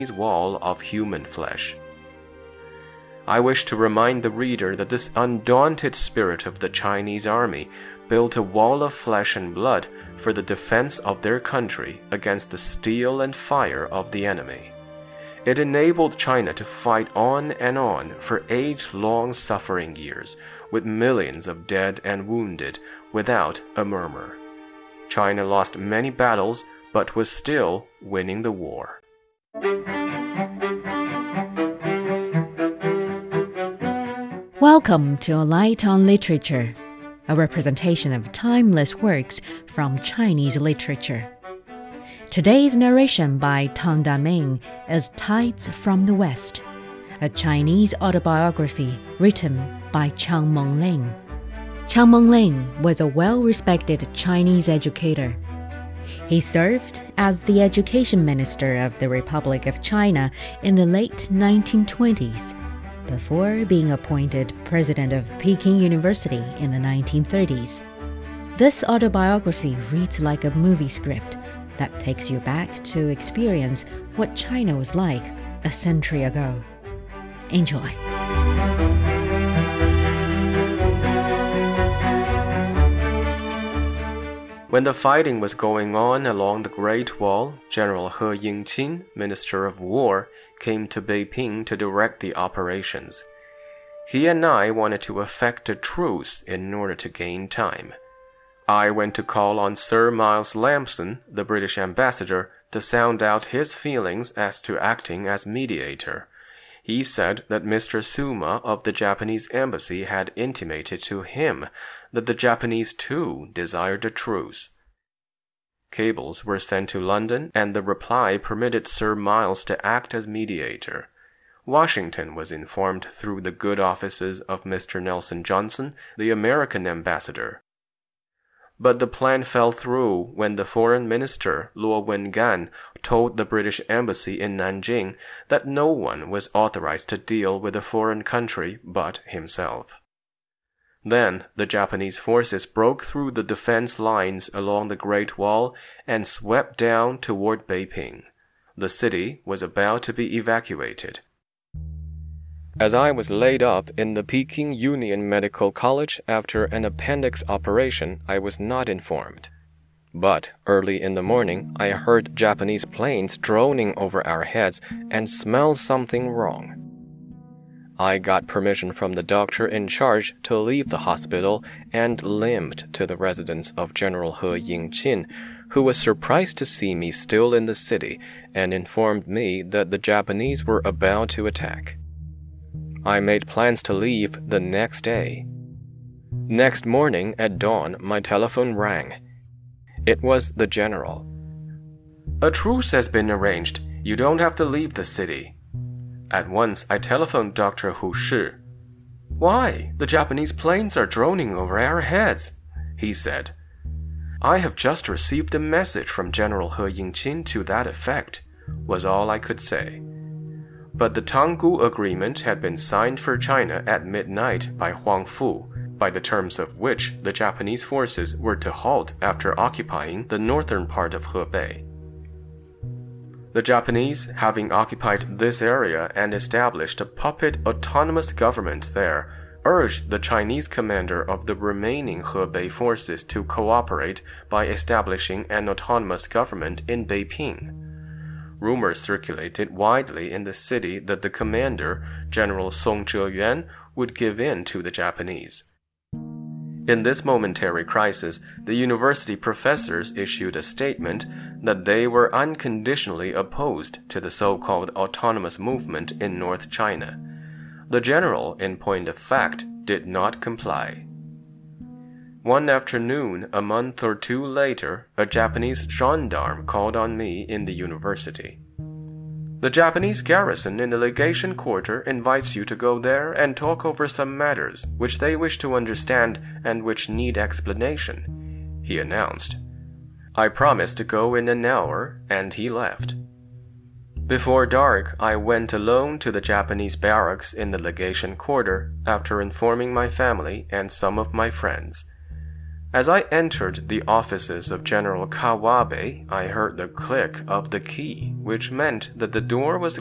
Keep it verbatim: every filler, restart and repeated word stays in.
wall of human flesh. I wish to remind the reader that this undaunted spirit of the Chinese army built a wall of flesh and blood for the defense of their country against the steel and fire of the enemy. It enabled China to fight on and on for age-long suffering years, with millions of dead and wounded, without a murmur. China lost many battles, but was still winning the war. Welcome to A Light on Literature, a representation of timeless works from Chinese literature. Today's narration by Tang Daming is Tides from the West, a Chinese autobiography written by Chiang Meng-ling. Chiang Meng-ling was a well-respected Chinese educator. He served as the education minister of the Republic of China in the late nineteen twenties, before being appointed president of Peking University in the nineteen thirties. This autobiography reads like a movie script that takes you back to experience what China was like a century ago. Enjoy. When the fighting was going on along the Great Wall, General He Yingqin, Minister of War, came to Beiping to direct the operations. He and I wanted to effect a truce in order to gain time. I went to call on Sir Miles Lampson, the British ambassador, to sound out his feelings as to acting as mediator. He said that Mister Suma of the Japanese embassy had intimated to him that the Japanese too desired a truce. Cables were sent to London, and the reply permitted Sir Miles to act as mediator. Washington was informed through the good offices of Mister Nelson Johnson, the American ambassador. But the plan fell through when the foreign minister, Luo Wengan, told the British embassy in Nanjing that no one was authorized to deal with a foreign country but himself. Then the Japanese forces broke through the defense lines along the Great Wall and swept down toward Beiping. The city was about to be evacuated. As I was laid up in the Peking Union Medical College after an appendix operation, I was not informed. But early in the morning, I heard Japanese planes droning over our heads and smelled something wrong. I got permission from the doctor in charge to leave the hospital and limped to the residence of General He Yingqin, who was surprised to see me still in the city and informed me that the Japanese were about to attack. I made plans to leave the next day. Next morning at dawn, my telephone rang. It was the general. "A truce has been arranged. You don't have to leave the city." At once, I telephoned Doctor Hu Shi. "Why? The Japanese planes are droning over our heads," he said. "I have just received a message from General He Yingqin to that effect," was all I could say. But the Tanggu Agreement had been signed for China at midnight by Huang Fu, by the terms of which the Japanese forces were to halt after occupying the northern part of Hebei. The Japanese, having occupied this area and established a puppet autonomous government there, urged the Chinese commander of the remaining Hebei forces to cooperate by establishing an autonomous government in Beiping. Rumors circulated widely in the city that the commander, General Song Zheyuan, would give in to the Japanese. In this momentary crisis, the university professors issued a statement that they were unconditionally opposed to the so-called autonomous movement in North China. The general, in point of fact, did not comply. One afternoon, a month or two later, a Japanese gendarme called on me in the university. "The Japanese garrison in the legation quarter invites you to go there and talk over some matters which they wish to understand and which need explanation," he announced. I promised to go in an hour, and he left. Before dark, I went alone to the Japanese barracks in the legation quarter after informing my family and some of my friends. As I entered the offices of General Kawabe, I heard the click of the key, which meant that the door was